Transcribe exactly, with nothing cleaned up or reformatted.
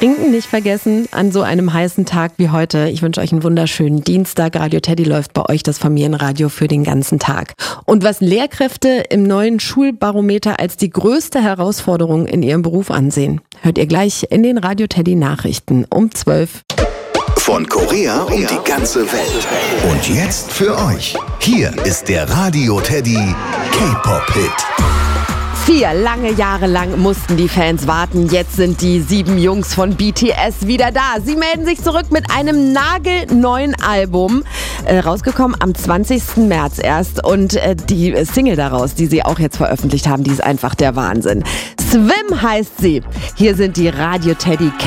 Trinken nicht vergessen an so einem heißen Tag wie heute. Ich wünsche euch einen wunderschönen Dienstag. Radio Teddy läuft bei euch das Familienradio für den ganzen Tag. Und was Lehrkräfte im neuen Schulbarometer als die größte Herausforderung in ihrem Beruf ansehen, hört ihr gleich in den Radio Teddy Nachrichten um zwölf. Von Korea um die ganze Welt. Und jetzt für euch. Hier ist der Radio Teddy K-Pop-Hit. Vier lange Jahre lang mussten die Fans warten. Jetzt sind die sieben Jungs von B T S wieder da. Sie melden sich zurück mit einem nagelneuen Album. Äh, rausgekommen am zwanzigsten März erst. Und äh, die Single daraus, die sie auch jetzt veröffentlicht haben, die ist einfach der Wahnsinn. Swim heißt sie. Hier sind die Radio Teddy